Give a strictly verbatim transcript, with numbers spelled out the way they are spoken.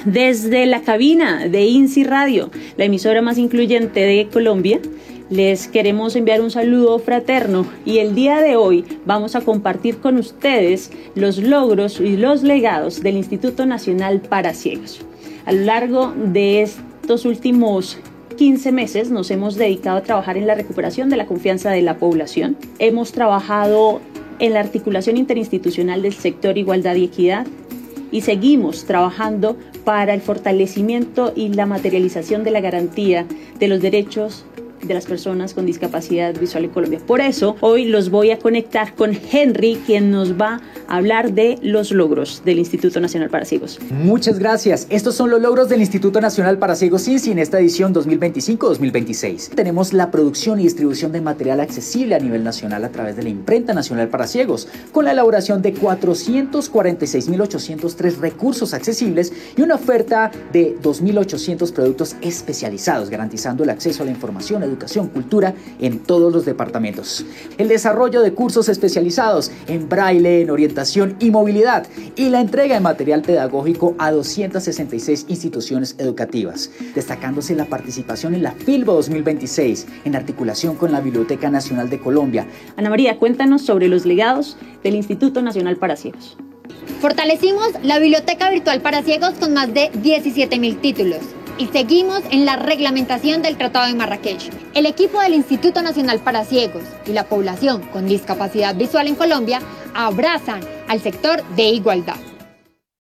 desde la cabina de INSI Radio, la emisora más incluyente de Colombia, les queremos enviar un saludo fraterno y el día de hoy vamos a compartir con ustedes los logros y los legados del Instituto Nacional para Ciegos. A lo largo de estos últimos quince meses nos hemos dedicado a trabajar en la recuperación de la confianza de la población. Hemos trabajado en la articulación interinstitucional del sector Igualdad y Equidad y seguimos trabajando para el fortalecimiento y la materialización de la garantía de los derechos de las personas con discapacidad visual en Colombia. Por eso, hoy los voy a conectar con Henry, quien nos va a hablar de los logros del Instituto Nacional para Ciegos. Muchas gracias. Estos son los logros del Instituto Nacional para Ciegos INSI en esta edición dos mil veinticinco dos mil veintiséis. Tenemos la producción y distribución de material accesible a nivel nacional a través de la Imprenta Nacional para Ciegos, con la elaboración de cuatrocientos cuarenta y seis mil ochocientos tres recursos accesibles y una oferta de dos mil ochocientos productos especializados, garantizando el acceso a la información, educación, cultura en todos los departamentos. El desarrollo de cursos especializados en braille, en orientación y movilidad y la entrega de material pedagógico a doscientas sesenta y seis instituciones educativas, destacándose la participación en la FILBO dos mil veintiséis en articulación con la Biblioteca Nacional de Colombia. Ana María, cuéntanos sobre los legados del Instituto Nacional para Ciegos. Fortalecimos la Biblioteca Virtual para Ciegos con más de diecisiete mil títulos. Y seguimos en la reglamentación del Tratado de Marrakech. El equipo del Instituto Nacional para Ciegos y la población con discapacidad visual en Colombia abrazan al sector de igualdad.